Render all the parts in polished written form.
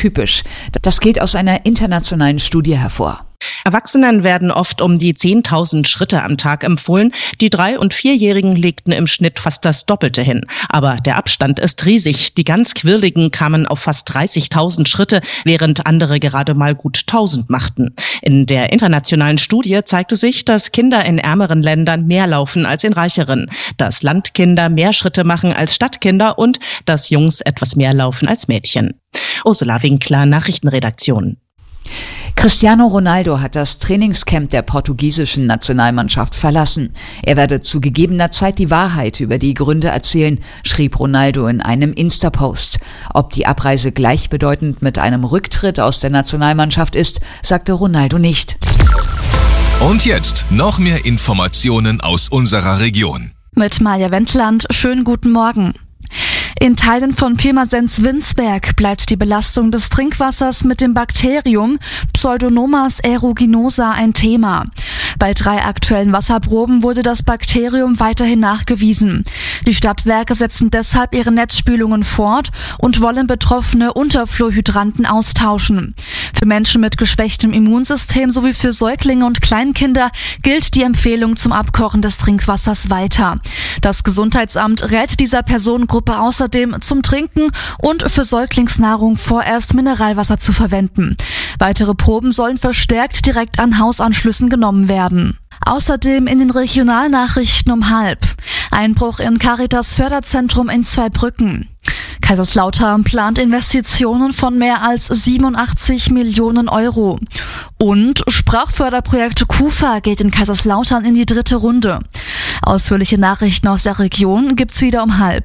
typisch. Das geht aus einer internationalen Studie hervor. Erwachsenen werden oft um die 10.000 Schritte am Tag empfohlen. Die 3- und 4-Jährigen legten im Schnitt fast das Doppelte hin. Aber der Abstand ist riesig. Die ganz Quirligen kamen auf fast 30.000 Schritte, während andere gerade mal gut 1.000 machten. In der internationalen Studie zeigte sich, dass Kinder in ärmeren Ländern mehr laufen als in reicheren, dass Landkinder mehr Schritte machen als Stadtkinder und dass Jungs etwas mehr laufen als Mädchen. Ursula Winkler, Nachrichtenredaktion. Cristiano Ronaldo hat das Trainingscamp der portugiesischen Nationalmannschaft verlassen. Er werde zu gegebener Zeit die Wahrheit über die Gründe erzählen, schrieb Ronaldo in einem Insta-Post. Ob die Abreise gleichbedeutend mit einem Rücktritt aus der Nationalmannschaft ist, sagte Ronaldo nicht. Und jetzt noch mehr Informationen aus unserer Region. Mit Maja Wendland, schönen guten Morgen. In Teilen von Pirmasens-Winsberg bleibt die Belastung des Trinkwassers mit dem Bakterium Pseudomonas aeruginosa ein Thema. Bei 3 aktuellen Wasserproben wurde das Bakterium weiterhin nachgewiesen. Die Stadtwerke setzen deshalb ihre Netzspülungen fort und wollen betroffene Unterfluorhydranten austauschen. Für Menschen mit geschwächtem Immunsystem sowie für Säuglinge und Kleinkinder gilt die Empfehlung zum Abkochen des Trinkwassers weiter. Das Gesundheitsamt rät dieser Personengruppe außerdem zum Trinken und für Säuglingsnahrung vorerst Mineralwasser zu verwenden. Weitere Proben sollen verstärkt direkt an Hausanschlüssen genommen werden. Außerdem in den Regionalnachrichten um 12:30. Einbruch in Caritas Förderzentrum in Zweibrücken. Kaiserslautern plant Investitionen von mehr als 87 Millionen Euro. Und Sprachförderprojekt KUFA geht in Kaiserslautern in die 3. Runde. Ausführliche Nachrichten aus der Region gibt's wieder um 12:30.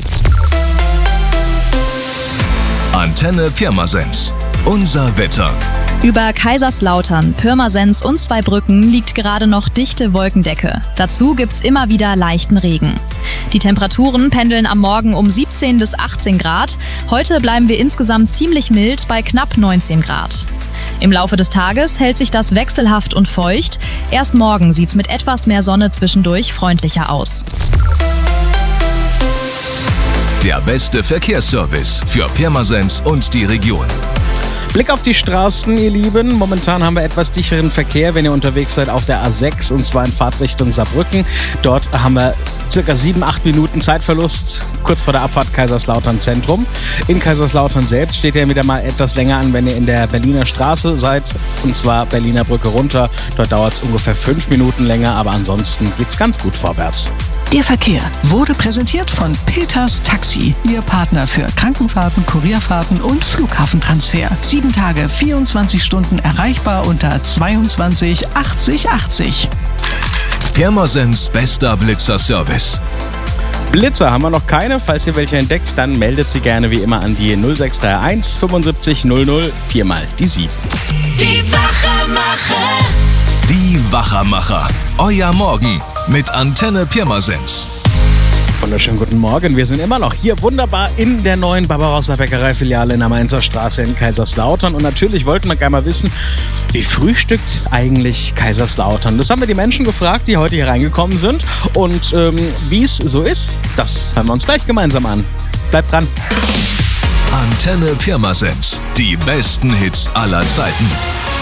Antenne Pirmasens. Unser Wetter. Über Kaiserslautern, Pirmasens und Zweibrücken liegt gerade noch dichte Wolkendecke. Dazu gibt's immer wieder leichten Regen. Die Temperaturen pendeln am Morgen um 17 bis 18 Grad. Heute bleiben wir insgesamt ziemlich mild bei knapp 19 Grad. Im Laufe des Tages hält sich das wechselhaft und feucht. Erst morgen sieht's mit etwas mehr Sonne zwischendurch freundlicher aus. Der beste Verkehrsservice für Pirmasens und die Region. Blick auf die Straßen, ihr Lieben. Momentan haben wir etwas dichteren Verkehr, wenn ihr unterwegs seid auf der A6 und zwar in Fahrtrichtung Saarbrücken. Dort haben wir circa 7-8 Minuten Zeitverlust, kurz vor der Abfahrt Kaiserslautern Zentrum. In Kaiserslautern selbst steht ihr wieder mal etwas länger an, wenn ihr in der Berliner Straße seid, und zwar Berliner Brücke runter. Dort dauert es ungefähr 5 Minuten länger, aber ansonsten geht's ganz gut vorwärts. Der Verkehr wurde präsentiert von Peters Taxi, Ihr Partner für Krankenfahrten, Kurierfahrten und Flughafentransfer. 7 Tage, 24 Stunden erreichbar unter 22 80 80. Pirmasens bester Blitzer-Service. Blitzer haben wir noch keine. Falls ihr welche entdeckt, dann meldet sie gerne wie immer an die 0631 75 00 4 die 7. Die Wachermacher. Die Wachermacher. Euer Morgen mit Antenne Pirmasens. Wunderschönen guten Morgen. Wir sind immer noch hier wunderbar in der neuen Barbarossa Bäckerei-Filiale in der Mainzer Straße in Kaiserslautern. Und natürlich wollten wir gerne mal wissen, wie frühstückt eigentlich Kaiserslautern? Das haben wir die Menschen gefragt, die heute hier reingekommen sind. Und wie es so ist, das hören wir uns gleich gemeinsam an. Bleibt dran. Antenne Pirmasens. Die besten Hits aller Zeiten.